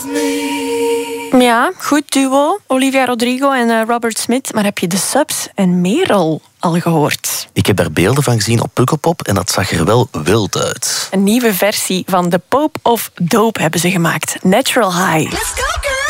Ja, goed duo. Olivia Rodrigo en Robert Smith. Maar heb je de Subs en Merel al gehoord? Ik heb daar beelden van gezien op Pukkelpop en dat zag er wel wild uit. Een nieuwe versie van The Pope of Dope hebben ze gemaakt. Natural High. Let's go, girl!